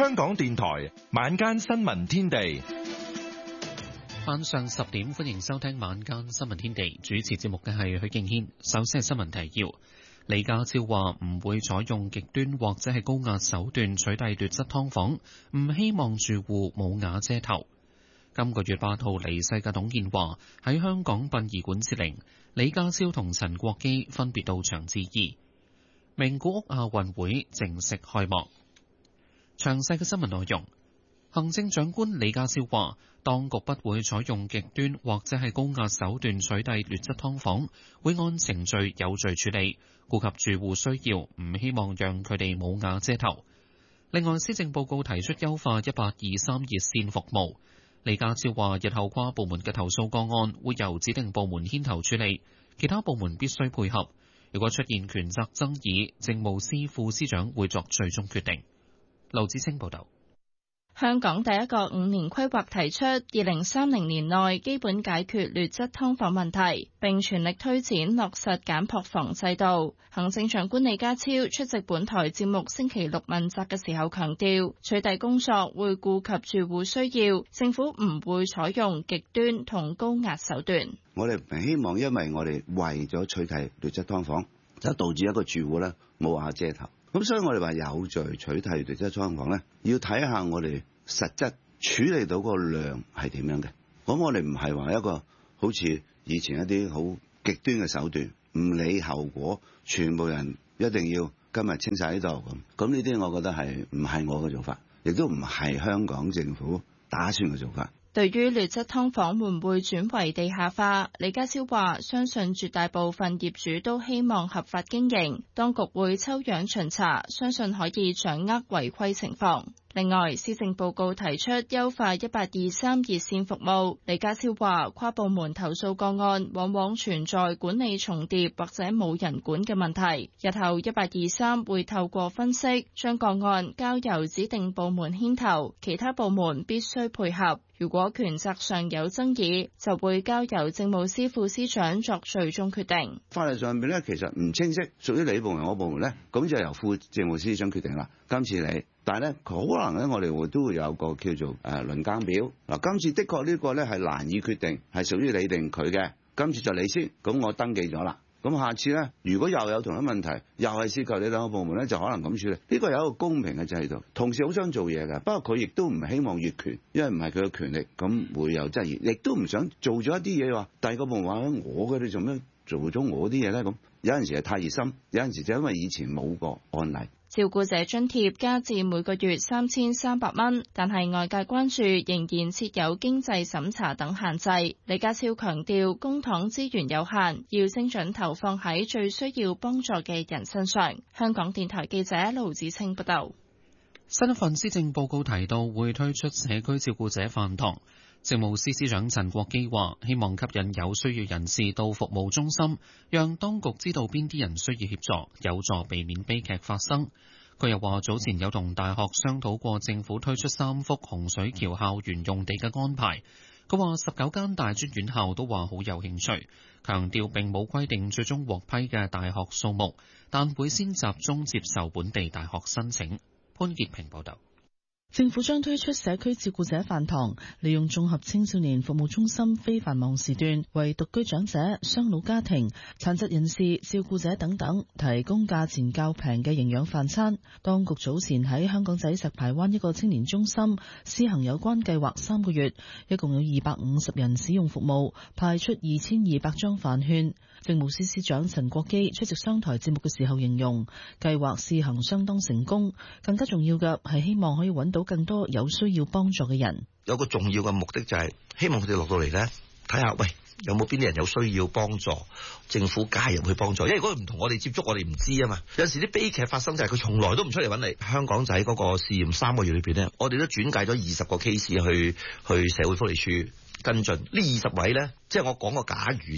香港電台晚間新聞天地， 晚上10點，歡迎收聽晚間新聞天地。主持節目嘅係許敬軒。首先係新聞提要。李家超話唔會採用極端或者係高壓手段取締劣質劏房，唔希望住戶冇瓦遮頭。今個月8號離世嘅董建華喺香港殯儀館設靈，李家超同陳國基分別到場致意。名古屋亞運會正式開幕。詳細嘅新聞內容。行政長官李家超話，當局不會採用極端或者係高壓手段取締劣質劏房，會按程序有序處理，顧及住戶需要，唔希望讓佢哋冇瓦遮頭。另外，施政報告提出優化1823熱線服務。李家超話，日後跨部門嘅投訴個案會由指定部門牽頭處理，其他部門必須配合。如果出現權責爭議，政務司副司長會作最終決定。劉志清報道。 香港第一個5年規劃提出2030年內基本解決劣質劏房問題，並全力推展落實簡樸房制度。行政長官李家超出席本台節目星期六問責嘅時候強調，取締工作會顧及住戶需要，政府唔會採用極端同高壓手段。 我哋唔希望因為我哋為咗取締劣質劏房，就導致一個住戶咧冇瓦遮頭。咁所以我哋話有序取締劣質劏房咧，要睇下我哋實質處理到個量係點樣嘅。咁我哋唔係話一個好似以前一啲好極端嘅手段，唔理後果，全部人一定要今日清晒呢度咁。咁呢啲我覺得係唔係我嘅做法，亦都唔係香港政府打算嘅做法。 對於劣質劏房會唔會轉為地下化，李家超話相信絕大部分業主都希望合法經營，當局會抽樣巡查，相信可以掌握違規情況。另外，施政報告提出優化1823熱線服務。李家超話，跨部門投訴個案往往存在管理重疊或者冇人管嘅問題。日後1823會透過分析，將個案交由指定部門牽頭，其他部門必須配合。如果權責上有爭議，就會交由政務司副司長作最終決定。 法例上面咧，其實唔清晰，屬於你部門我部門咧，咁就由副政務司司長決定啦。今次你，但係咧可能咧，我哋都會有個叫做輪更表。嗱，今次的確呢個咧係難以決定，係屬於你定佢嘅。今次就你先，咁我登記咗啦。咁下次咧，如果又有同一問題，又係涉及你兩個部門咧，就可能咁處理。呢個有一個公平嘅制度，同事好想做嘢嘅，不過佢亦都唔希望越權，因為唔係佢嘅權力，咁會有質疑，亦都唔想做咗一啲嘢話，第二個部門話我嘅，你做咩做咗我啲嘢咧？咁有陣時係太熱心，有陣時就因為以前冇個案例。 照顧者津貼加至每個月3300蚊，但係外界關注仍然設有經濟審查等限制。李家超強調，公帑資源有限，要精準投放喺最需要幫助嘅人身上。香港電台記者盧子清報道。 新一份施政報告提到會推出社區照顧者飯堂。政務司司長陳國基話，希望吸引有需要人士到服務中心，讓當局知道邊啲人需要協助，有助避免悲劇發生。佢又話，早前有同大學商討過政府推出3幅洪水橋校園用地嘅安排。佢話19間大專院校都話好有興趣，強調並冇規定最終獲批嘅大學數目，但會先集中接受本地大學申請。潘潔平報道。 政府將推出社區照顧者飯堂，利用綜合青少年服務中心非繁忙時段，為獨居長者、雙老家庭、殘疾人士、照顧者等等提供價錢較平嘅營養飯餐。當局早前喺香港仔石排灣一個青年中心施行有關計劃3個月，一共有250人使用服務，派出2200張飯券。政務司司長陳國基出席商台節目嘅時候形容，計劃試行相當成功，更加重要嘅係希望可以揾到更多有需要幫助嘅人。 有個重要嘅目的就係希望佢哋落到嚟呢，睇下喂有冇邊啲人有需要幫助，政府介入去幫助。因為如果佢唔同我哋接觸，我哋唔知啊嘛。有陣時啲悲劇發生就係佢從來都唔出嚟揾你。香港仔嗰個試驗3個月裏邊呢，我哋都轉介咗20個 case 去社會福利署跟進。呢20位呢，即係我講個假如啫。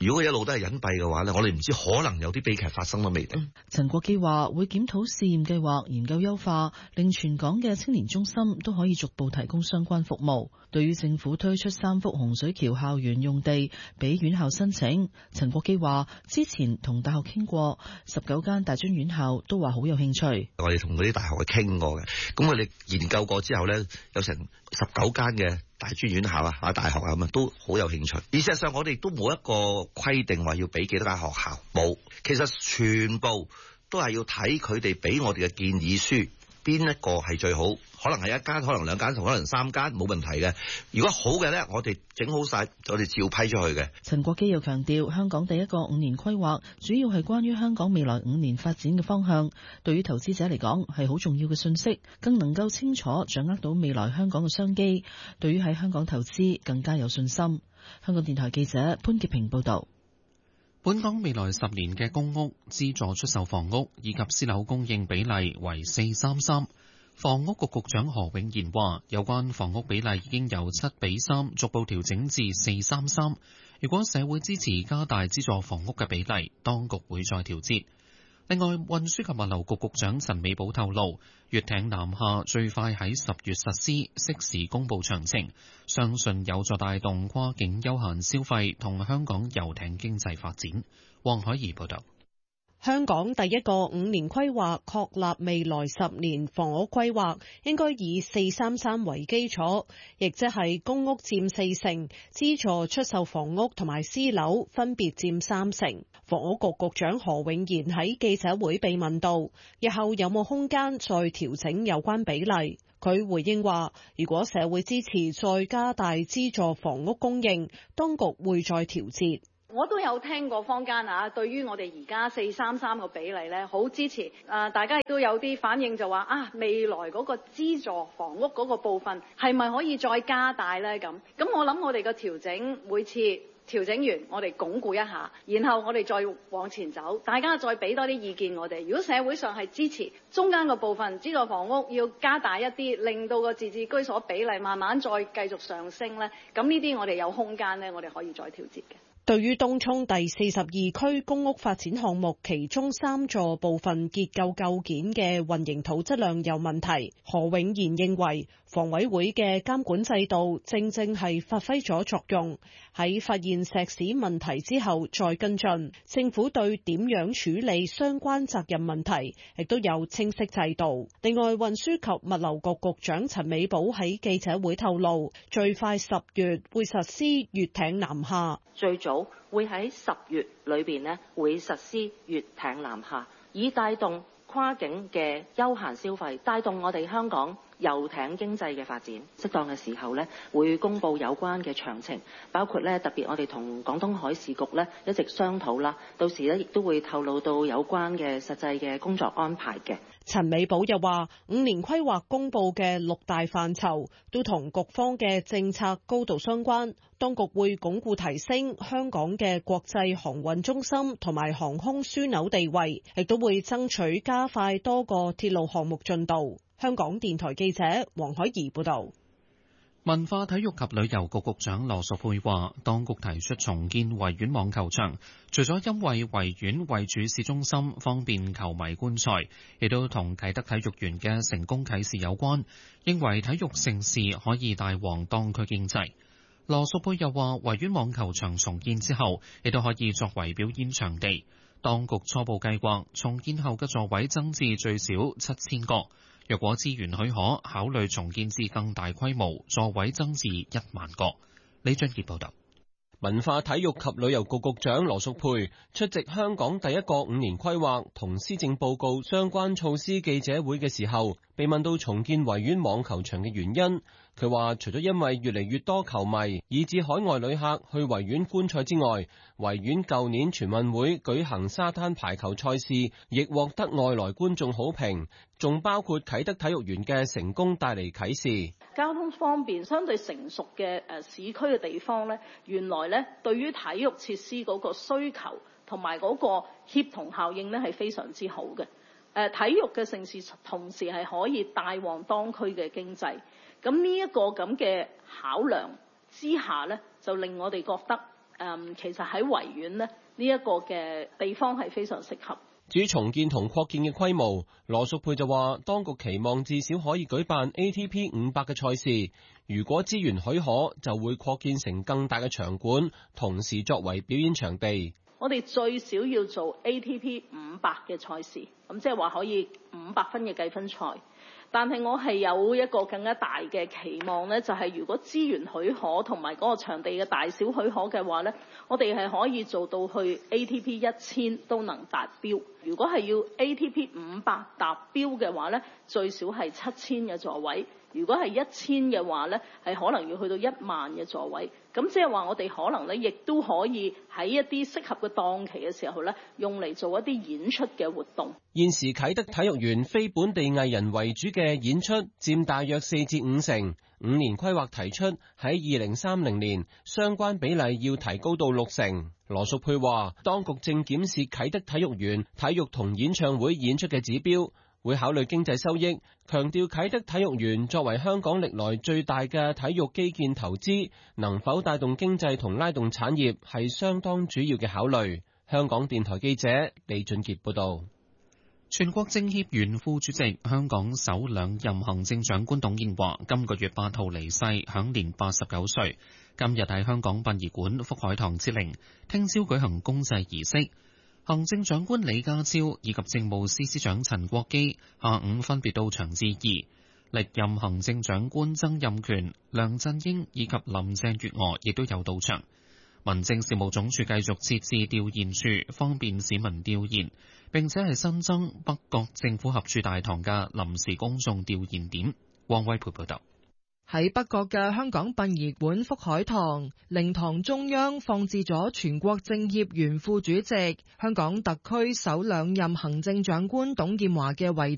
如果一路都係隱蔽嘅話咧，我哋唔知可能有啲悲劇發生都未定。 陳國基話會檢討試驗計劃，研究優化，令全港嘅青年中心都可以逐步提供相關服務。對於政府推出3幅洪水橋校園用地俾院校申請，陳國基話之前同大學傾過，19間大專院校都話好有興趣。 我哋同嗰啲大學去傾過嘅，咁我哋研究過之後咧，有成19間嘅大專院校啊、大學啊咁啊，都好有興趣。而事實上，我哋都冇一個規定話要俾幾多間學校，冇。其實全部都係要睇佢哋俾我哋嘅建議書，邊一個係最好。可能係1間，可能2間，同可能3間，冇問題嘅。如果好嘅咧，我哋整好晒，我哋照批出去嘅。 陳國基又強調，香港第一個5年規劃主要係關於香港未來5年發展嘅方向，對於投資者嚟講係好重要嘅信息，更能夠清楚掌握到未來香港嘅商機，對於喺香港投資更加有信心。香港電台記者潘潔平報道。 本港未來10年嘅公屋資助出售房屋以及私樓供應比例為4:3:3。房屋局局長何永賢話，有關房屋比例已經由7:3逐步調整至4:3:3。如果社會支持加大資助房屋嘅比例，當局會再調節。另外，運輸及物流局局長陳美寶透露，粵艇南下最快喺10月實施，適時公佈詳情，相信有助帶動跨境休閒消費同香港遊艇經濟發展。黃海怡報導。 香港第一個5年規劃確立未來10年房屋規劃，應該以4:3:3為基礎，亦即係公屋佔4成，資助出售房屋同埋私樓分別佔3成。房屋局局長何永賢喺記者會被問到，日後有冇空間再調整有關比例？佢回應話，如果社會支持再加大資助房屋供應，當局會再調節。 我都有聽過坊間對於我哋而家4:3:3個比例咧，好支持。大家亦都有啲反應就話未來嗰個資助房屋嗰個部分係咪可以再加大咧？咁我諗我哋個調整每次調整完，我哋鞏固一下，然後我哋再往前走，大家再俾多啲意見我哋。如果社會上係支持中間個部分資助房屋要加大一啲，令到個自治居所比例慢慢再繼續上升咧，咁呢啲我哋有空間咧，我哋可以再調節嘅。 對於東涌第42區公屋發展項目其中3座部分結構構件嘅混凝土質量有問題，何永賢認為房委會嘅監管制度正係發揮咗作用，喺發現石屎問題之後再跟進。政府對點樣處理相關責任問題亦都有清晰制度。另外，運輸及物流局局長陳美寶喺記者會透露，最快10月會實施粵艇南下， 最早會喺10月裏邊呢會實施粵艇南下，以帶動跨境嘅休閒消費，帶動我哋香港遊艇經濟嘅發展。適當嘅時候呢會公布有關嘅詳情，包括呢特別我哋同廣東海事局呢一直商討啦，到時呢亦都會透露到有關嘅實際嘅工作安排嘅。 陳美寶又話，5年規劃公布嘅6大範疇都同局方嘅政策高度相關，當局會鞏固提升香港嘅國際航運中心同埋航空樞紐地位，亦都會爭取加快多個鐵路項目進度。香港電台記者黃海怡報道。 文化體育及旅遊局局長羅淑佩話，當局提出重建維園網球場，除咗因為維園為主市中心，方便球迷觀賽，亦都同啟德體育園嘅成功啟示有關，認為體育盛事可以帶旺當區經濟。羅淑佩又話，維園網球場重建之後，亦都可以作為表演場地。當局初步計劃重建後嘅座位增至最少7000個。若果資源許可，考慮重建至更大規模，座位增至1萬個。李俊傑報道。 文化體育及旅遊局局長羅淑佩出席香港第一個5年規劃同施政報告相關措施記者會嘅時候，被問到重建維園網球場嘅原因，佢話除咗因為越嚟越多球迷以至海外旅客去維園觀賽之外，維園舊年全運會舉行沙灘排球賽事，亦獲得外來觀眾好評，仲包括啟德體育園嘅成功帶嚟啟示。 交通方面相對成熟嘅市區嘅地方咧，原來咧對於體育設施嗰個需求同埋嗰個協同效應咧係非常之好嘅。體育嘅盛事同時係可以帶旺當區嘅經濟。咁呢一個咁嘅考量之下咧，就令我哋覺得其實喺維園呢一個嘅地方係非常適合。 至於重建同擴建嘅規模，羅淑佩就話，當局期望至少可以舉辦 ATP 500嘅賽事，如果資源許可，就會擴建成更大嘅場館，同時作為表演場地。 我哋最少要做 ATP 500嘅賽事，咁即係話可以500分嘅計分賽。但係我係有一個更加大嘅期望呢，就係如果資源許可同埋嗰個場地嘅大小許可嘅話呢，我哋係可以做到去 ATP 1000都能達標。如果係要 ATP 500達標嘅話呢，最少係7000嘅座位。如果係1000嘅話呢，係可能要去到10000嘅座位。咁即係話我哋可能呢，亦都可以喺一啲適合嘅檔期嘅時候呢，用嚟做一啲演出嘅活動。 現時啟德體育園非本地藝人為主嘅演出佔大約4至5成。5年規劃提出喺2030年相關比例要提高到6成。羅淑佩話，當局正檢視啟德體育園體育同演唱會演出嘅指標，會考慮經濟收益，強調啟德體育園作為香港歷來最大嘅體育基建投資，能否帶動經濟同拉動產業係相當主要嘅考慮。香港電台記者李俊傑報道。 全國政協原副主席、香港首兩任行政長官董建華今個月8號離世，享年89歲。今日喺香港殯儀館福海堂之靈，聽朝舉行公祭儀式。行政長官李家超以及政務司司長陳國基下午分別到場致意。歷任行政長官曾蔭權、梁振英以及林鄭月娥亦都有到場。民政事務總署繼續設置弔唁處，方便市民弔唁，並且係新增北角政府合署大堂嘅臨時公眾弔唁點。汪威培報道。 喺北角嘅香港殯儀館福海堂靈堂中央放置咗全國政協原副主席、香港特區首兩任行政長官董建華嘅遺